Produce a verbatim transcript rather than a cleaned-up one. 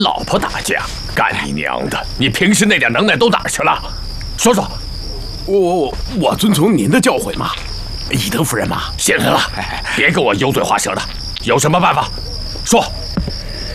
老婆打架，干你娘的！你平时那点能耐都哪儿去了？说说。 我我我遵从您的教诲嘛，以德服人嘛。 行了，别跟我油嘴滑舌的，有什么办法？说。